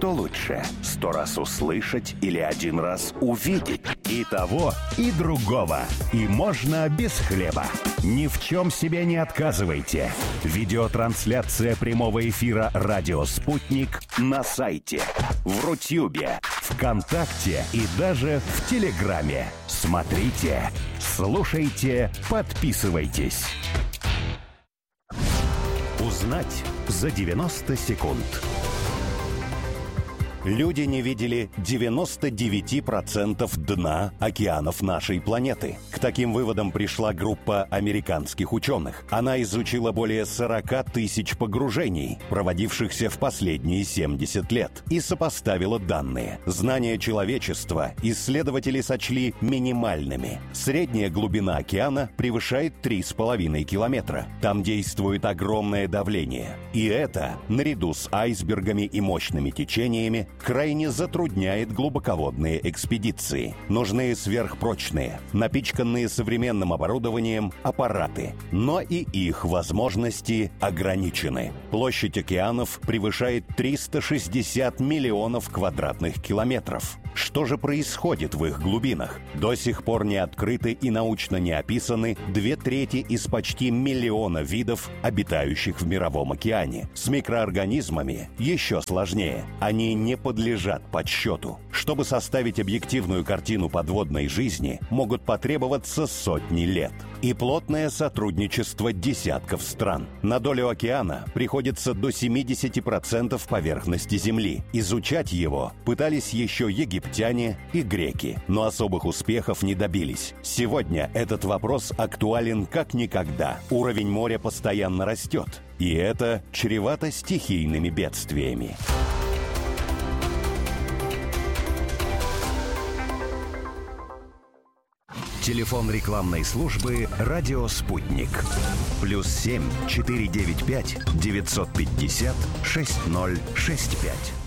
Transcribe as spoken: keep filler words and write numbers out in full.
Что лучше, сто раз услышать или один раз увидеть? И того, и другого. И можно без хлеба. Ни в чем себе не отказывайте. Видеотрансляция прямого эфира «Радио Спутник» на сайте, в Рутюбе, ВКонтакте и даже в Телеграме. Смотрите, слушайте, подписывайтесь. Узнать за девяносто секунд. Люди не видели девяносто девять процентов дна океанов нашей планеты. К таким выводам пришла группа американских ученых. Она изучила более сорок тысяч погружений, проводившихся в последние семьдесят лет, и сопоставила данные. Знания человечества исследователи сочли минимальными. Средняя глубина океана превышает три с половиной километра. Там действует огромное давление. И это, наряду с айсбергами и мощными течениями, крайне затрудняет глубоководные экспедиции. Нужны сверхпрочные, напичканные современным оборудованием аппараты. Но и их возможности ограничены. Площадь океанов превышает триста шестьдесят миллионов квадратных километров. Что же происходит в их глубинах? До сих пор не открыты и научно не описаны две трети из почти миллиона видов, обитающих в мировом океане. С микроорганизмами еще сложнее. Они не подлежат подсчету. Чтобы составить объективную картину подводной жизни, могут потребоваться сотни лет. И плотное сотрудничество десятков стран. На долю океана приходится до семьдесят процентов поверхности Земли. Изучать его пытались еще египтяне и греки, но особых успехов не добились. Сегодня этот вопрос актуален как никогда. Уровень моря постоянно растет, и это чревато стихийными бедствиями. Телефон рекламной службы «Радио Спутник». Плюс семь четыре девять пять девятьсот пятьдесят шесть ноль шесть пять.